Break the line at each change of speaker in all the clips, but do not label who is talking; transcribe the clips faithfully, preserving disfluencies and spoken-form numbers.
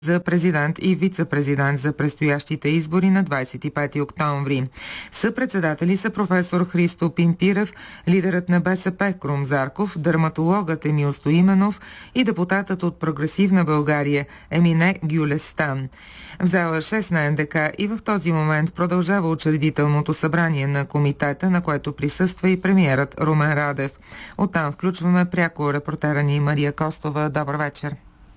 за президент и вице-президент за предстоящите избори на двадесет и пети октомври. Съпредседатели са професор Христо Пимпирев, лидерът на БСП Крум Зарков, дерматологът Емил Стоименов и депутатът от Прогресивна България Емине Гюлестан. В зала шест на Ен Де Ка и в този момент продължава учредителното събрание на комитета, на което присъства и премиерът Румен Радев. Оттам включваме пряко репортера ни Мария Костова. Добър вечер.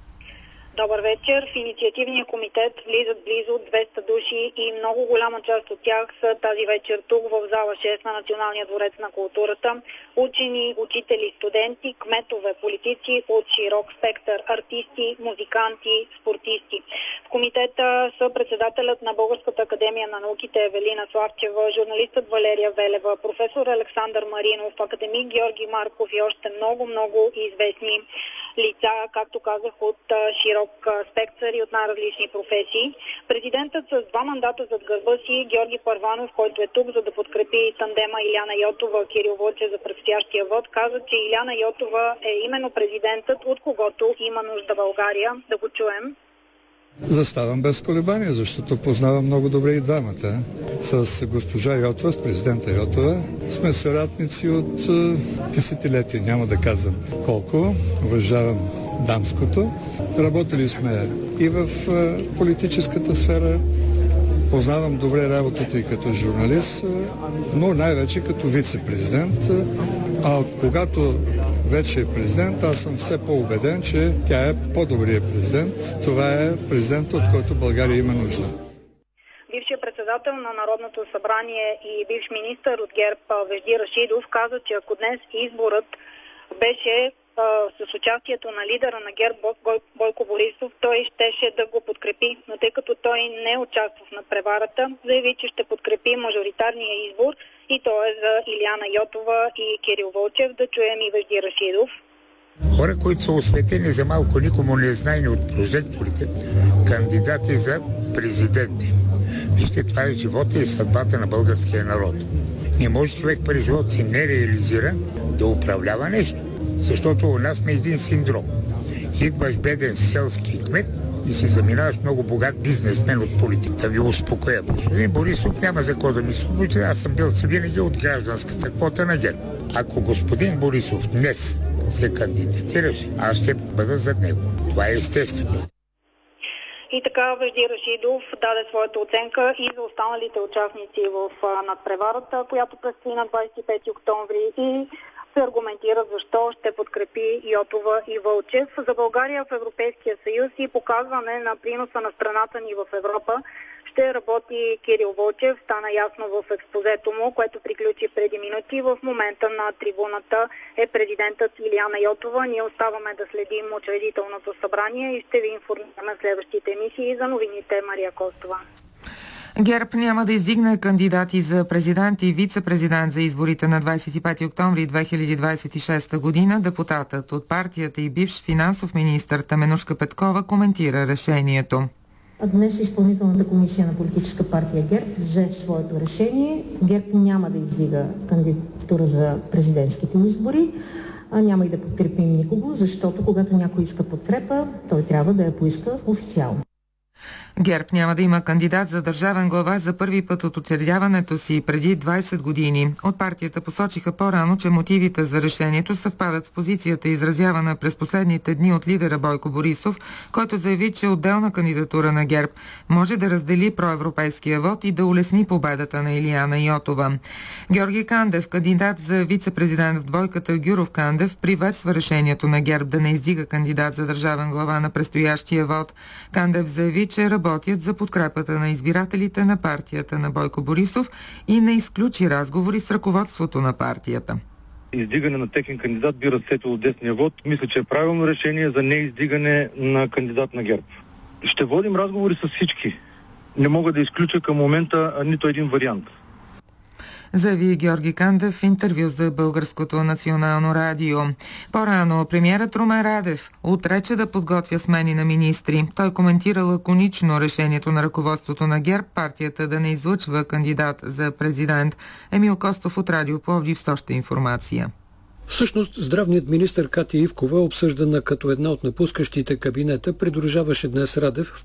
Добър вечер. В инициативния комитет влизат близо двеста души и много голяма част от тях са тази вечер тук в зала шест на Националния дворец на културата. Учени, учители, студенти, кметове, политици от широк спектър, артисти, музиканти, спортисти. В комитета са председателят на Българската академия на науките Евелина Славчева, журналистът Валерия Велева, професор Александър Маринов, академик Георги Марков и още много-много известни лица, както казах, от широк спектър и от най-различни професии. Президентът с два мандата зад гърба си, Георги Първанов, който е тук, за да подкрепи тандема Илияна Йотова, Кирил Вълчев за предстоящия вод, каза, че Илияна Йотова е именно президентът, от когото има нужда България. Да го чуем.
Заставам без колебания, защото познавам много добре и двамата. С госпожа Йотова, с президента Йотова, сме съратници от е, десетилетия, няма да казвам колко. Уважавам дамското. Работили сме и в е, политическата сфера. Познавам добре работата и като журналист, но най-вече като вице-президент. А когато вече е президент, аз съм все по-убеден, че тя е по-добрият президент. Това е президент, от който България има нужда.
Бившият председател на Народното събрание и бивш министър от ГЕРБ Вежди Рашидов каза, че ако днес изборът беше с участието на лидера на ГЕРБ Бойко Борисов, той щеше да го подкрепи. Но тъй като той не участва в надпреварата, заяви, че ще подкрепи мажоритарния избор и то е за Илияна Йотова и Кирил Вълчев. Да чуем и Вежди Рашидов.
Хора, които са осветени за малко, никому не знайни от прожекторите, кандидати за президенти. Вижте, това е живота и съдбата на българския народ. Не може човек при живота си не реализира да управлява нещо. Защото у нас сме един синдром. Идваш беден селски кмет и си заминаваш много богат бизнесмен от политик. Да ви успокоя. Господин Борисов няма за какво да ми се случи. Аз съм бил винаги от гражданската квота на ГЕРБ. Ако господин Борисов днес се кандидатираше, аз ще бъда зад него. Това е естествено.
И така Вежди Рашидов даде своята оценка и за останалите участници в надпреварата, която предстои на двадесет и пети октомври, и се аргументира защо ще подкрепи Йотова и Вълчев. За България в Европейския съюз и показване на приноса на страната ни в Европа ще работи Кирил Вълчев. Стана ясно в експозето му, което приключи преди минути. В момента на трибуната е президентът Илияна Йотова. Ние оставаме да следим учредителното събрание и ще ви информираме в следващите емисии. За новините Мария Костова.
ГЕРБ няма да издигне кандидати за президент и вице-президент за изборите на двадесет и пети октомври две хиляди двадесет и шеста година. Депутатът от партията и бивш финансов министър Теменужка Петкова коментира решението.
Днес изпълнителната комисия на политическа партия ГЕРБ взе своето решение. ГЕРБ няма да издига кандидатура за президентските избори, а няма и да подкрепим никого, защото когато някой иска подкрепа, той трябва да я поиска официално.
ГЕРБ няма да има кандидат за държавен глава за първи път от учредяването си преди двадесет години. От партията посочиха по-рано, че мотивите за решението съвпадат с позицията, изразявана през последните дни от лидера Бойко Борисов, който заяви, че отделна кандидатура на ГЕРБ може да раздели проевропейския вод и да улесни победата на Илияна Йотова. Георги Кандев, кандидат за вице-президент в двойката Гюров-Кандев, приветства решението на ГЕРБ да не издига кандидат за държавен глава на предстоящия вод. Кандев заяви, че работят за подкрепата на избирателите на партията на Бойко Борисов и не изключи разговори с ръководството на партията.
Издигане на техен кандидат би разсетило десния вод. Мисля, че е правилно решение за неиздигане на кандидат на ГЕРБ. Ще водим разговори с всички. Не мога да изключа към момента нито един вариант.
Заяви Георги Кандев в интервю за Българското национално радио. По-рано премиерът Румен Радев отрече да подготвя смени на министри. Той коментира лаконично решението на ръководството на ГЕРБ партията да не излъчва кандидат за президент. Емил Костов от Радио Пловдив с още информация.
Всъщност, здравният министър Катя Ивкова, обсъждана като една от напускащите кабинета, придружаваше днес Радев в